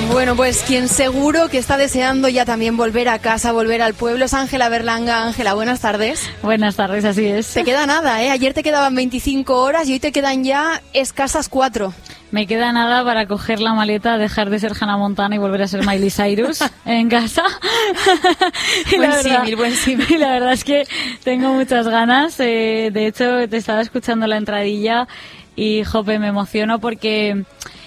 Bueno, pues quien seguro que está deseando ya también volver a casa, volver al pueblo, es Ángela Berlanga. Ángela, buenas tardes. Buenas tardes, así es. Te queda nada, ¿eh? Ayer te quedaban 25 horas y hoy te quedan ya escasas 4. Me queda nada para coger la maleta, dejar de ser Hannah Montana y volver a ser Miley Cyrus en casa. Buen símil. Y la verdad es que tengo muchas ganas. De hecho, te estaba escuchando la entradilla y, jope, me emociono porque...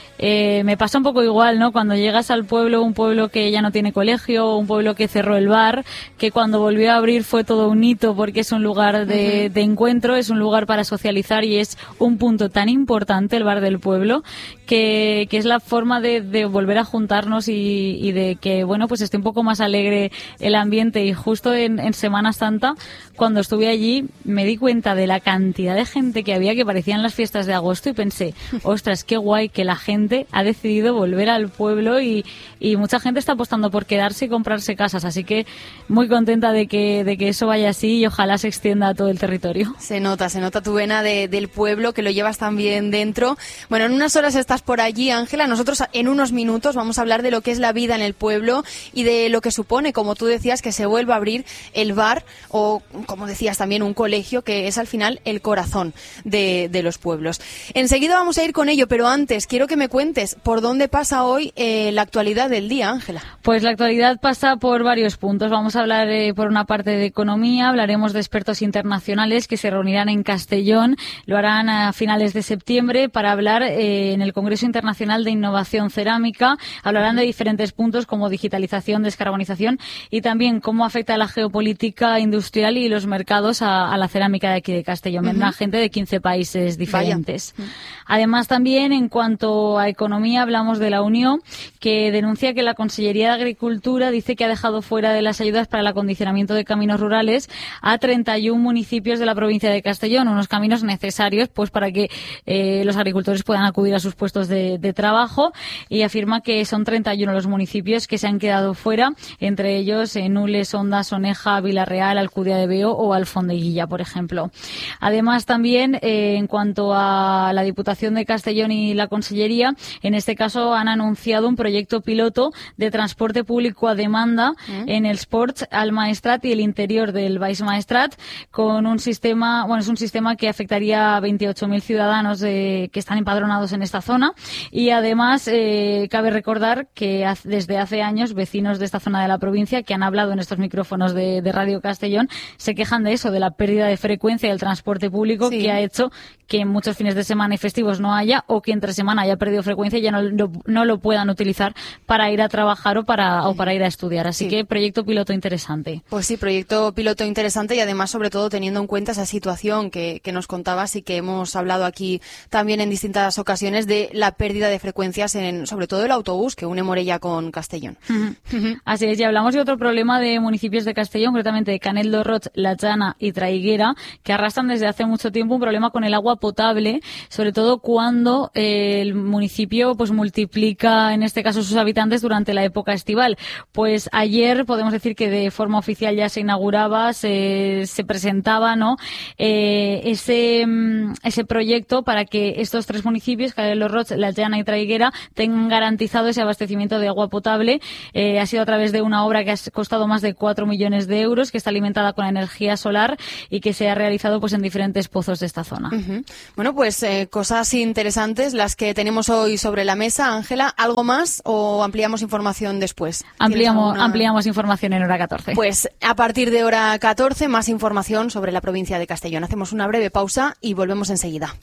me pasa un poco igual, ¿no? Cuando llegas al pueblo, un pueblo que ya no tiene colegio, un pueblo que cerró el bar, que cuando volvió a abrir fue todo un hito porque es un lugar de encuentro, es un lugar para socializar y es un punto tan importante el bar del pueblo que es la forma de volver a juntarnos y de que, bueno, pues esté un poco más alegre el ambiente. Y justo en Semana Santa, cuando estuve allí, me di cuenta de la cantidad de gente que había, que parecían las fiestas de agosto, y pensé, ostras, qué guay que la gente ha decidido volver al pueblo y mucha gente está apostando por quedarse y comprarse casas, así que muy contenta de que eso vaya así y ojalá se extienda a todo el territorio. Se nota tu vena del pueblo, que lo llevas también dentro. Bueno, en unas horas estás por allí, Ángela. Nosotros en unos minutos vamos a hablar de lo que es la vida en el pueblo y de lo que supone, como tú decías, que se vuelva a abrir el bar o, como decías también, un colegio, que es al final el corazón de los pueblos. Enseguida vamos a ir con ello, pero antes quiero que me cuentes por dónde pasa hoy la actualidad del día, Ángela. Pues la actualidad pasa por varios puntos. Vamos a hablar por una parte de economía, hablaremos de expertos internacionales que se reunirán en Castellón, lo harán a finales de septiembre para hablar en el Congreso Internacional de Innovación Cerámica. Hablarán de diferentes puntos como digitalización, descarbonización y también cómo afecta la geopolítica industrial y los mercados a la cerámica de aquí de Castellón. Vendrá gente de 15 países diferentes. Vaya. Además, también en cuanto a economía, hablamos de la Unión, que denuncia que la Consellería de Agricultura dice que ha dejado fuera de las ayudas para el acondicionamiento de caminos rurales a 31 municipios de la provincia de Castellón, unos caminos necesarios pues para que los agricultores puedan acudir a sus puestos de trabajo, y afirma que son 31 los municipios que se han quedado fuera, entre ellos Nules, Ondas, Soneja, Villarreal, Alcudia de Veo o Alfondeguilla, por ejemplo. Además, también en cuanto a la Diputación de Castellón y la Consellería, en este caso han anunciado un proyecto piloto de transporte público a demanda en el Sports al Maestrat y el interior del Baix Maestrat, con un sistema, es un sistema que afectaría a 28.000 ciudadanos que están empadronados en esta zona. Y además cabe recordar que desde hace años vecinos de esta zona de la provincia que han hablado en estos micrófonos de Radio Castellón se quejan de eso, de la pérdida de frecuencia del transporte público, sí, que ha hecho que en muchos fines de semana y festivos no haya, o que entre semana haya perdido frecuencia y ya no lo puedan utilizar para ir a trabajar o para ir a estudiar. Así que proyecto piloto interesante. Pues sí, proyecto piloto interesante, y además sobre todo teniendo en cuenta esa situación que nos contabas y que hemos hablado aquí también en distintas ocasiones de la pérdida de frecuencias en sobre todo el autobús que une Morella con Castellón. Así es, y hablamos de otro problema de municipios de Castellón, concretamente de Canet lo Roig, La Jana y Traiguera, que arrastran desde hace mucho tiempo un problema con el agua potable, sobre todo cuando el municipio pues multiplica en este caso sus habitantes durante la época estival. Pues ayer podemos decir que de forma oficial ya se inauguraba, se presentaba, ¿no?, ese proyecto para que estos tres municipios, Canet lo Roig, La Jana y Traiguera, tengan garantizado ese abastecimiento de agua potable. Ha sido a través de una obra que ha costado más de 4 millones de euros, que está alimentada con energía solar y que se ha realizado pues en diferentes pozos de esta zona. Bueno, pues cosas interesantes las que tenemos hoy sobre la mesa. Ángela, ¿algo más o ampliamos información después? Ampliamos información en hora 14. Pues a partir de hora 14 más información sobre la provincia de Castellón. Hacemos una breve pausa y volvemos enseguida.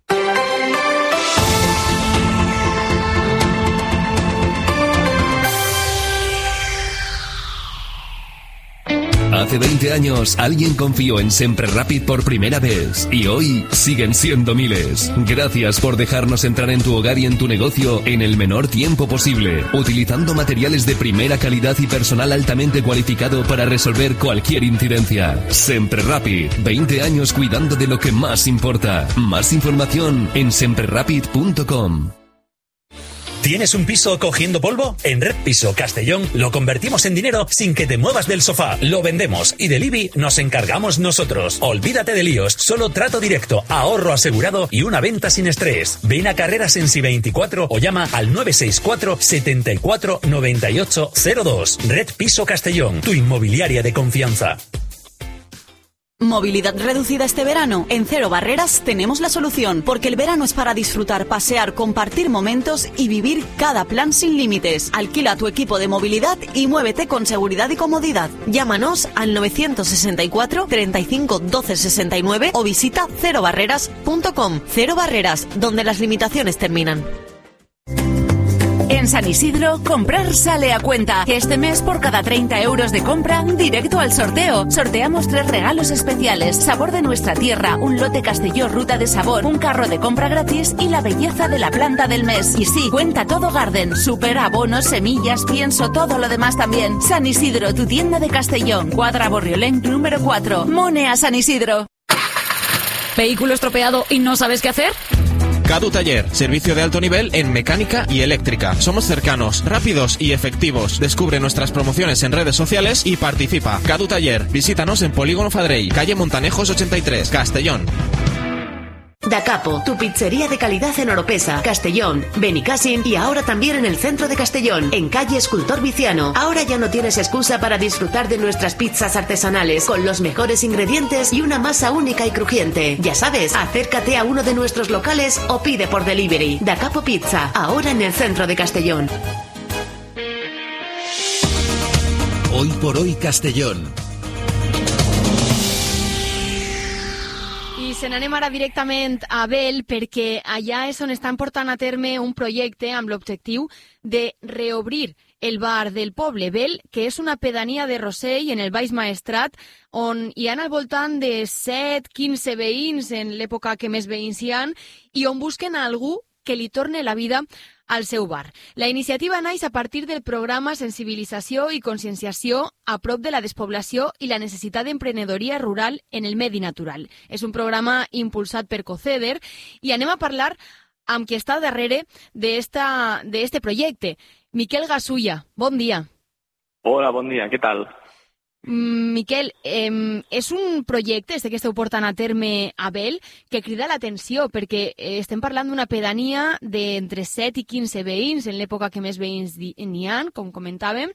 Hace 20 años alguien confió en Semprerapid por primera vez y hoy siguen siendo miles. Gracias por dejarnos entrar en tu hogar y en tu negocio en el menor tiempo posible, utilizando materiales de primera calidad y personal altamente cualificado para resolver cualquier incidencia. Semprerapid, 20 años cuidando de lo que más importa. Más información en semprerapid.com. ¿Tienes un piso cogiendo polvo? En Red Piso Castellón lo convertimos en dinero sin que te muevas del sofá. Lo vendemos y del IBI nos encargamos nosotros. Olvídate de líos, solo trato directo, ahorro asegurado y una venta sin estrés. Ven a Carreras Sensi 24 o llama al 964 74 98 02. Red Piso Castellón, tu inmobiliaria de confianza. Movilidad reducida este verano. En Cero Barreras tenemos la solución, porque el verano es para disfrutar, pasear, compartir momentos y vivir cada plan sin límites. Alquila tu equipo de movilidad y muévete con seguridad y comodidad. Llámanos al 964 35 12 69 o visita cerobarreras.com. Cero Barreras, donde las limitaciones terminan. En San Isidro, comprar sale a cuenta. Este mes, por cada 30 euros de compra, directo al sorteo. Sorteamos 3 regalos especiales: sabor de nuestra tierra, un lote Castelló Ruta de Sabor, un carro de compra gratis y la belleza de la planta del mes. Y sí, cuenta todo Garden, super, abonos, semillas, pienso, todo lo demás también. San Isidro, tu tienda de Castellón, Cuadra Borriolenc número 4. Mone a San Isidro. ¿Vehículo estropeado y no sabes qué hacer? Cadu Taller, servicio de alto nivel en mecánica y eléctrica. Somos cercanos, rápidos y efectivos. Descubre nuestras promociones en redes sociales y participa. Cadu Taller, visítanos en Polígono Fadrell, calle Montanejos 83, Castellón. Da Capo, tu pizzería de calidad en Oropesa, Castellón, Benicàssim y ahora también en el centro de Castellón, en calle Escultor Viciano. Ahora ya no tienes excusa para disfrutar de nuestras pizzas artesanales, con los mejores ingredientes y una masa única y crujiente. Ya sabes, acércate a uno de nuestros locales o pide por delivery. Da Capo Pizza, ahora en el centro de Castellón. Hoy por hoy Castellón. Se n'anem ara directament a Bel, perquè allà és on estan portant a terme un projecte amb l'objectiu de reobrir el bar del poble. Bel, que és una pedania de Rossell, en el Baix Maestrat, on hi ha al voltant de 7-15 veïns en l'època que més veïns hi ha, i on busquen a algú que li torne la vida al seu bar. La iniciativa naix a partir del programa Sensibilització i Conscienciació a prop de la despoblació i la necessitat d'emprenedoria rural en el medi natural. És un programa impulsat per Coceder i anem a parlar amb qui està darrere d'este projecte. Miquel Gasulla, bon dia. Hola, bon dia, què tal? Miquel, és un projecte que esteu portant a terme a Bel que crida l'atenció perquè estem parlant d'una pedania d'entre 7 i 15 veïns en l'època que més veïns n'hi ha, com comentàvem,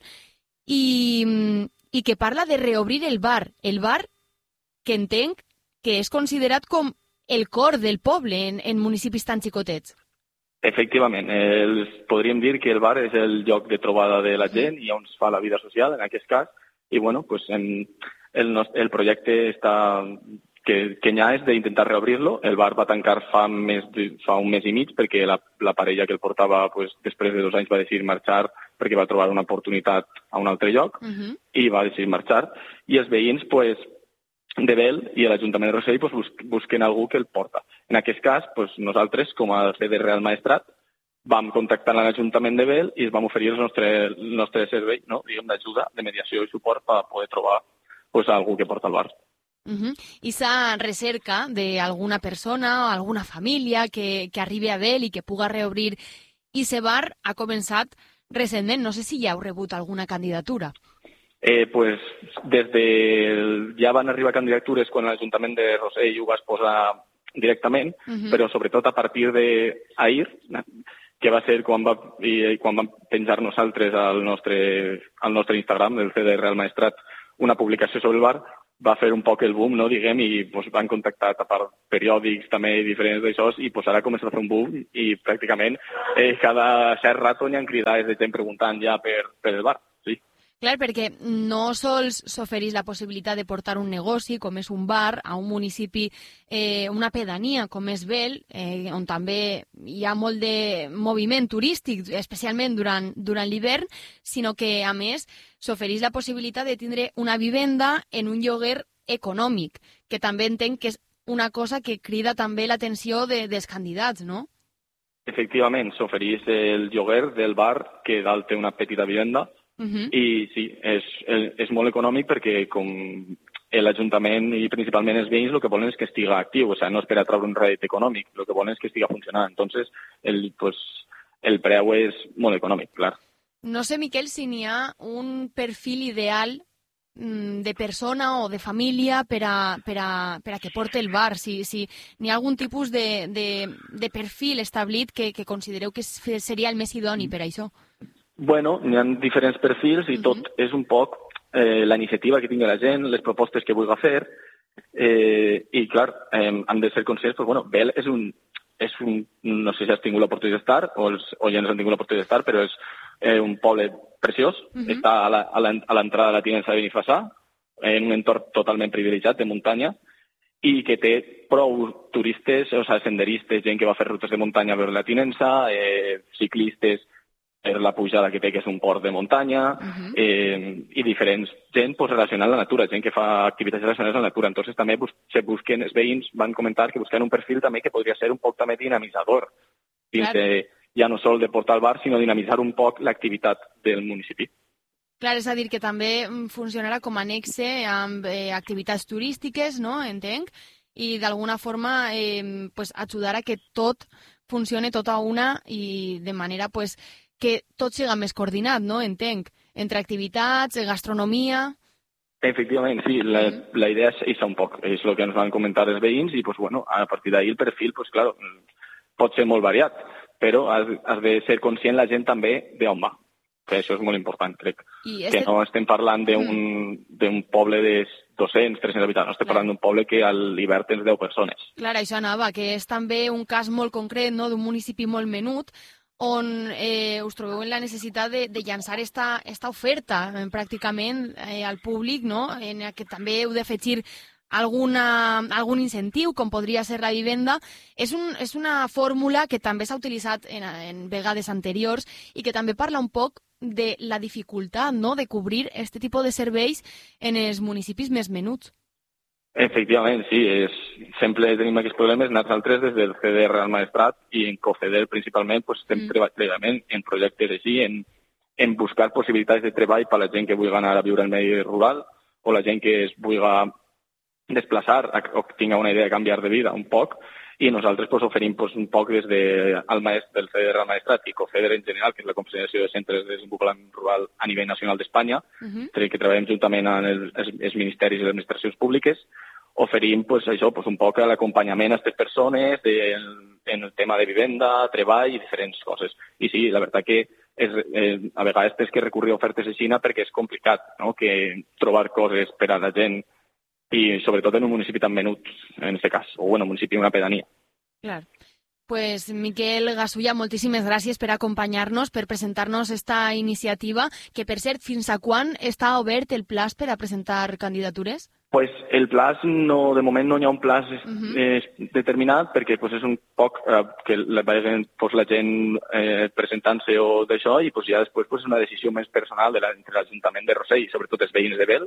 i que parla de reobrir el bar que entenc que és considerat com el cor del poble en municipis tan xicotets. Efectivament, podríem dir que el bar és el lloc de trobada de la gent i on es fa la vida social, en aquest cas. I bueno, pues el projecte que n'hi ha és d'intentar reobrir-lo. El bar va tancar fa un mes i mig perquè la parella que el portava pues, després de 2 anys va decidir marxar perquè va trobar una oportunitat a un altre lloc i va decidir marxar. I els veïns pues, de Bel i l'Ajuntament de Rossell pues, busquen algú que el porta. En aquest cas, pues, nosaltres, com a CDR al Maestrat, vam contactar l'Ajuntament de Bel i es vam oferir el nostre servei, no? Diguem, d'ajuda, de mediació i suport per poder trobar pues, algú que porta al bar. I s'ha recerca d'alguna persona o alguna família que arribi a Bel i que puga reobrir ese bar ha començat recentment. No sé si ja heu rebut alguna candidatura. Pues ja van arribar candidatures quan l'Ajuntament de Rossell ho va exposar directament, però sobretot a partir d'ahir, que va ser quan vam penjar nosaltres al nostre Instagram, del CDR al Maestrat, una publicació sobre el bar, va fer un poc el boom, no, diguem, i pues, van contactar a part periòdics també diferents d'això, i pues, ara comença a fer un boom i pràcticament cada cert rato n'hi ha cridades de gent preguntant ja per el bar. Sí. Clar, perquè no sols s'ofereix la possibilitat de portar un negoci, com és un bar, a un municipi, una pedania com és Bel, on també hi ha molt de moviment turístic, especialment durant l'hivern, sinó que, a més, s'ofereix la possibilitat de tindre una vivenda en un lloguer econòmic, que també entenc que és una cosa que crida també l'atenció dels candidats, no? Efectivament, s'ofereix el lloguer del bar, que dalt té una petita vivenda, i sí, és molt econòmic perquè com l'Ajuntament i principalment els veïns el que volen és que estigui actiu, o sigui, no és per a treure un rèdit econòmic, el que volen és que estigui funcionant. Entonces, el preu és molt econòmic, clar. No sé, Miquel, si n'hi ha un perfil ideal de persona o de família per a que porte el bar, si n'hi ha algun tipus de perfil establit que considereu que seria el més idoni per a això. Bueno, n'hi ha diferents perfils i tot és un poc la iniciativa que tingui la gent, les propostes que vulgui fer, i clar, han de ser conscients, pues, bueno, Bel és un, no sé si has tingut l'oportunitat d'estar, o els oients han tingut l'oportunitat d'estar, però és un poble preciós, està a l'entrada de la Tinença de Benifassà, en un entorn totalment privilegiat de muntanya, i que té prou turistes, o sigui, senderistes, gent que va fer rutes de muntanya a veure la Tinença, ciclistes per la pujada que té, que és un port de muntanya, i diferents gent relacionada amb la natura, gent que fa activitats relacionades amb la natura. Entonces també se busquen, els veïns van comentar que busquen un perfil també que podria ser un poc també dinamitzador, dins de ja no sol de portar al bar, sinó dinamitzar un poc l'activitat del municipi. Clar, és a dir, que també funcionarà com a nexe amb activitats turístiques, no?, entenc, i d'alguna forma pues, ajudar a que tot funcione tot a una i de manera pues, que tot siga més coordinat, no?, entenc, entre activitats, gastronomia... Efectivament, sí, la idea és això un poc, és el que ens van comentar els veïns i pues, bueno, a partir d'ahí el perfil pues, claro, pot ser molt variat, però has de ser conscient la gent també d'on va, que això és molt important, crec. Que no estem parlant d'un poble de 200, 300 habitants, no estem parlant d'un poble que a l'hivern tens 10 persones. Clar, això anava, que és també un cas molt concret, no?, d'un municipi molt menut, on us trobeu en la necessitat de llançar esta oferta pràcticament al públic, no?, en què també heu d'afegir algun incentiu, com podria ser la vivenda. És una fórmula que també s'ha utilitzat en vegades anteriors i que també parla un poc de la dificultat, no?, de cobrir aquest tipus de serveis en els municipis més menuts. Efectivament, sí. Sempre tenim aquests problemes. Nosaltres, des del CDR al Maestrat i en COCEDER principalment, pues, estem treballant en projectes així, en buscar possibilitats de treball per a la gent que vulgui anar a viure al medi rural o la gent que es vulgui desplaçar o que tinga una idea de canviar de vida un poc, i nosaltres pues, oferim pues, un poc des del CDR al Maestrat i COCEDER en general, que és la Confederació de Centres de Desenvolupament Rural a nivell nacional d'Espanya, que treballem juntament amb els ministeris i les administracions públiques, oferim pues, això, pues, un poc l'acompanyament a aquestes persones en el tema de vivenda, treball i diferents coses. I sí, la veritat que a vegades tens que recurrir a ofertes així perquè és complicat, no?, que trobar coses per a la gent i sobretot en un municipi tan menut, en aquest cas, o en un municipi, una pedania. Clar. Pues Miquel Gasulla, moltíssimes gràcies per acompanyar-nos, per presentar-nos esta iniciativa, que per cert, fins a quan està obert el plaç per a presentar candidatures? Pues el plaç, no, de moment no hi ha un plaç determinat, perquè pues, és un poc que vagin pues, la gent presentant-se o d'això, i pues, ja després pues, és una decisió més personal entre l'Ajuntament de Rossell, sobretot els veïns de Bel,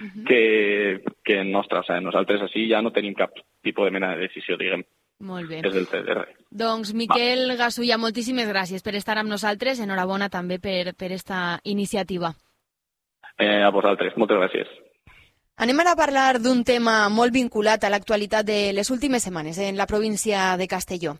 que nostra. O sigui, nosaltres així ja no tenim cap tipus de mena de decisió, diguem. Molt bé. Des del CDR. Doncs Miquel Gasulla, moltíssimes gràcies per estar amb nosaltres. Enhorabona també per esta iniciativa. A vosaltres, moltes gràcies. Anem ara a parlar d'un tema molt vinculat a l'actualitat de les últimes setmanes en la província de Castelló.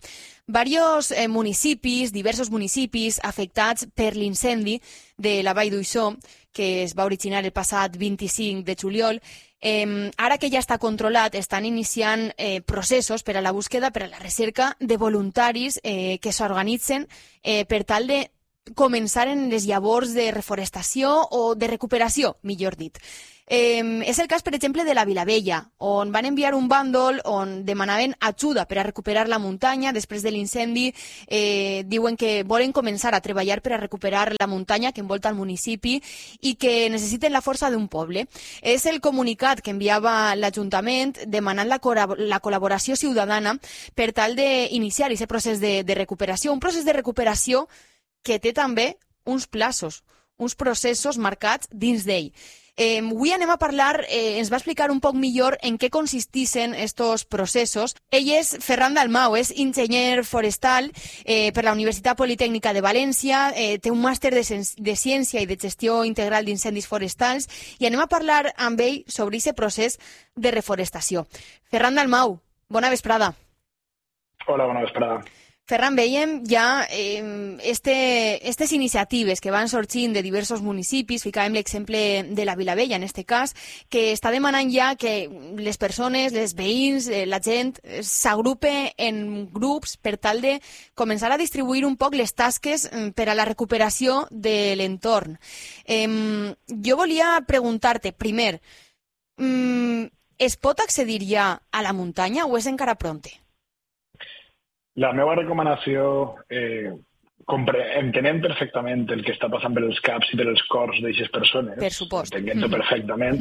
Diversos municipis afectats per l'incendi de la Vall d'Uixó, que es va originar el passat 25 de juliol, ara que ja està controlat, estan iniciant processos per a la búsqueda, per a la recerca de voluntaris que s'organitzen per tal de començar en les llavors de reforestació o de recuperació, millor dit. És el cas, per exemple, de la Vilavella, on van enviar un bàndol on demanaven ajuda per a recuperar la muntanya. Després de l'incendi diuen que volen començar a treballar per a recuperar la muntanya que envolta el municipi i que necessiten la força d'un poble. És el comunicat que enviava l'Ajuntament demanant la col·laboració ciutadana per tal d'iniciar aquest procés de recuperació. Un procés de recuperació que té també uns plaços, uns processos marcats dins d'ell. Avui anem a parlar, ens va explicar un poc millor en què consistixen estos processos. Ell és Ferran Dalmau, és enginyer forestal per la Universitat Politècnica de València, té un màster de Ciència i de Gestió Integral d'Incendis Forestals, i anem a parlar amb ell sobre aquest procés de reforestació. Ferran Dalmau, bona vesprada. Hola, bona vesprada. Ferran, veiem ja aquestes iniciatives que van sorgint de diversos municipis, ficàvem l'exemple de la Vilavella en este cas, que està demanant ja que les persones, les veïns, la gent s'agrupe en grups per tal de començar a distribuir un poc les tasques per a la recuperació de l'entorn. Jo volia preguntar-te, primer, es pot accedir ja a la muntanya o és encara pronte? La meva recomanació, entenent perfectament el que està passant per els caps i per els cors d'aquestes persones, per supost, entenent-ho perfectament,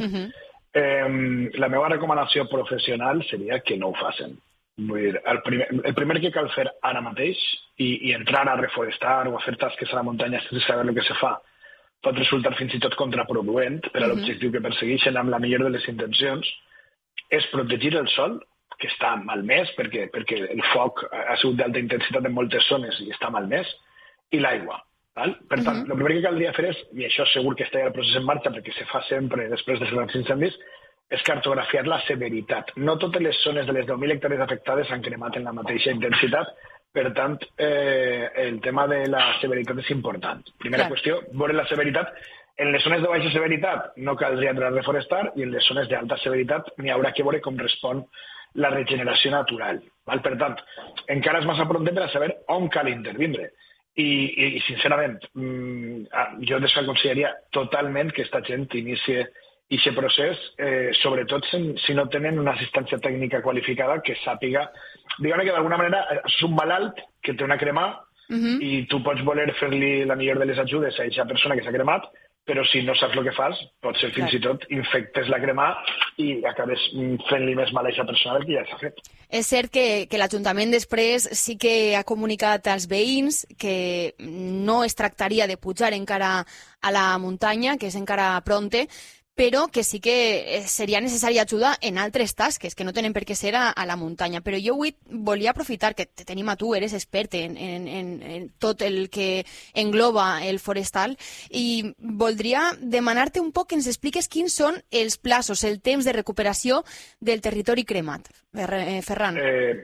la meva recomanació professional seria que no ho facin. Vull dir, el primer que cal fer ara mateix i entrar a reforestar o a fer tasques a la muntanya sense saber el que se fa pot resultar fins i tot contraproduent per a l'objectiu que persegueixen amb la millor de les intencions, és protegir el sòl, que està malmès perquè el foc ha sigut d'alta intensitat en moltes zones i està malmès, i l'aigua. Per tant, el primer que caldria fer és, i això segur que està ja el procés en marxa perquè se fa sempre després de grans incendis, és cartografiar la severitat. No totes les zones de les 10.000 hectàrees afectades han cremat en la mateixa intensitat, per tant, el tema de la severitat és important. Primera qüestió, veure la severitat. En les zones de baixa severitat no caldria entrar a reforestar i en les zones d'alta severitat n'hi haurà que veure com respon la regeneració natural. Per tant, encara és massa pront per a saber on cal intervindre. I sincerament, jo desaconsellaria totalment que aquesta gent inicie aquest procés, sobretot si no tenen una assistència tècnica qualificada que sàpiga, diguem que d'alguna manera és un malalt que té una crema i tu pots voler fer-li la millor de les ajudes a aquesta persona que s'ha cremat, però si no saps el que fas, pot ser fins i tot infectes la crema i acabes fent-li més mal a aquesta persona del que ja s'ha fet. És cert que l'Ajuntament després sí que ha comunicat als veïns que no es tractaria de pujar encara a la muntanya, que és encara pronte, però que sí que seria necessari ajudar en altres tasques que no tenen per què ser a la muntanya. Però jo avui volia aprofitar que te tenim a tu, eres expert en tot el que engloba el forestal, i voldria demanar-te un poc que ens expliques quins són els plaços, el temps de recuperació del territori cremat. Ferran.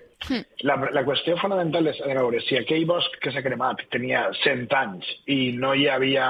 La qüestió fonamental és, a veure, si aquell bosc que s'ha cremat tenia 100 anys i no hi havia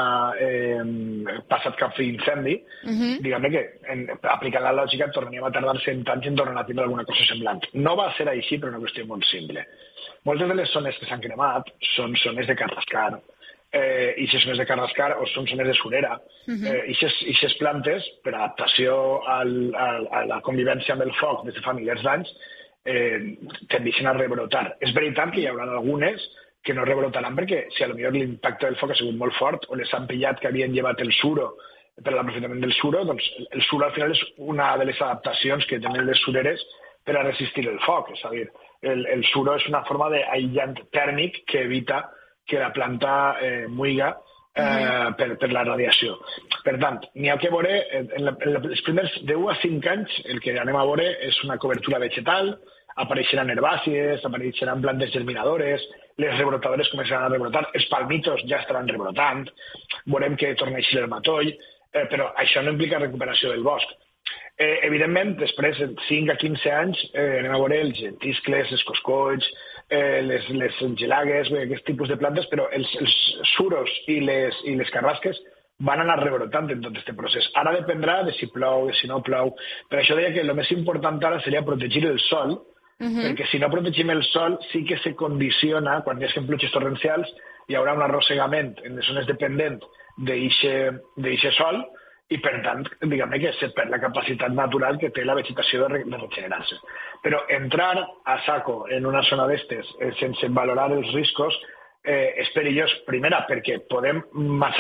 passat cap incendi, diguem que aplicant la lògica tornaríem a tardar 100 anys en tornar a tindre alguna cosa semblant. No va ser així per una qüestió molt simple. Moltes de les zones que s'han cremat són zones de carrascar, i si zones de carrascar o són zones de surera. I aquestes plantes, per adaptació a la convivència amb el foc des de fa milers d'anys, tendeixen a rebrotar. És veritat que hi haurà algunes que no rebrotaran perquè si potser l'impacte del foc ha sigut molt fort o les han pillat que havien llevat el suro per a l'aprofitament del suro, doncs el suro al final és una de les adaptacions que tenen les sureres per a resistir el foc. És a dir, el suro és una forma d'aïllant tèrmic que evita que la planta muiga per la radiació. Per tant, n'hi ha que veure, en els primers de 1 a 5 anys, el que anem a veure és una cobertura vegetal, apareixeran herbàcies, apareixeran plantes germinadores, les rebrotadores començaran a rebrotar, els palmitos ja estaran rebrotant, veurem que torna a eixir el matoll, però això no implica recuperació del bosc. Evidentment, després, de 5 a 15 anys, anem a veure els gentiscles, els coscolls, les gelagues, aquest tipus de plantes, però els suros i les carrasques van anar rebrotant en tot aquest procés. Ara dependrà de si plou, de si no plou. Per això deia que el més important ara seria protegir el sòl, perquè si no protegim el sòl sí que se condiciona, quan hi hagi pluges torrencials, hi haurà un arrossegament en les zones dependents d'aquest sòl, i per tant, diguem-ne que se perd la capacitat natural que té la vegetació de regenerar-se. Però entrar a saco en una zona d'estes sense valorar els riscos és perillós, primera, perquè podem